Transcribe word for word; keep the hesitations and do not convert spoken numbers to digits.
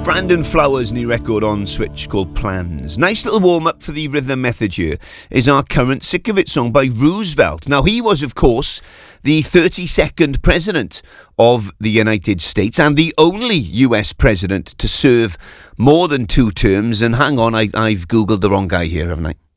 Brandon Flowers' new record on Switch called Plans. Nice little warm-up for the rhythm method here is our current Sick of It song by Roosevelt. Now, he was, of course, the thirty-second president of the United States and the only U S president to serve more than two terms. And hang on, I, I've Googled the wrong guy here, haven't I?